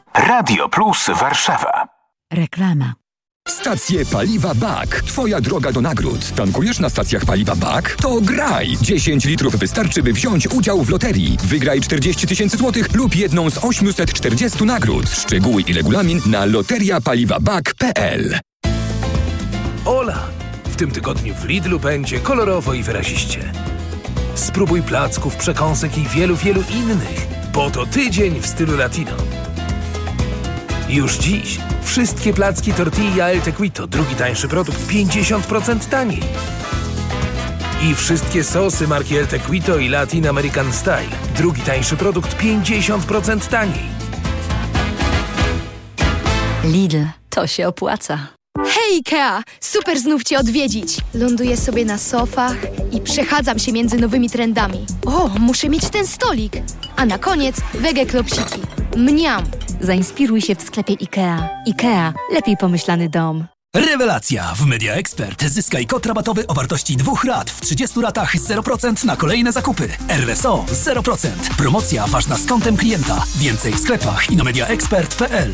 Radio Plus Warszawa. Reklama. Stacje Paliwa BAK. Twoja droga do nagród. Tankujesz na stacjach Paliwa BAK? To graj! 10 litrów wystarczy, by wziąć udział w loterii. Wygraj 40 000 złotych lub jedną z 840 nagród. Szczegóły i regulamin na loteriapaliwabak.pl. Ola! W tym tygodniu w Lidlu będzie kolorowo i wyraziście. Spróbuj placków, przekąsek i wielu innych, bo to tydzień w stylu latino. Już dziś wszystkie placki tortilla El Tequito, drugi tańszy produkt, 50% taniej. I wszystkie sosy marki El Tequito i Latin American Style, drugi tańszy produkt, 50% taniej. Lidl, to się opłaca. Hej Ikea! Super znów Cię odwiedzić! Ląduję sobie na sofach i przechadzam się między nowymi trendami. O, muszę mieć ten stolik! A na koniec wege klopsiki. Mniam! Zainspiruj się w sklepie IKEA. IKEA. Lepiej pomyślany dom. Rewelacja! W Media Expert zyskaj kod rabatowy o wartości 2 rat w 30 ratach 0% na kolejne zakupy. RSO 0%. Promocja ważna z kontem klienta. Więcej w sklepach i na mediaexpert.pl.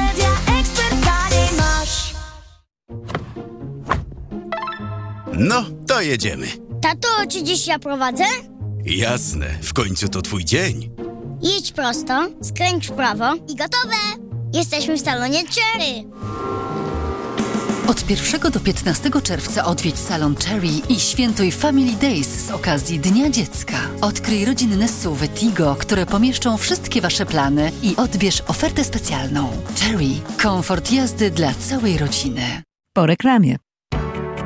No, to jedziemy. Tato, czy dziś ja prowadzę? Jasne, w końcu to twój dzień. Jedź prosto, skręć w prawo i gotowe! Jesteśmy w salonie Cherry. Od 1 do 15 czerwca odwiedź salon Cherry i świętuj Family Days z okazji Dnia Dziecka. Odkryj rodzinne SUV-y Tigo, które pomieszczą wszystkie Wasze plany i odbierz ofertę specjalną. Cherry. Komfort jazdy dla całej rodziny. Po reklamie.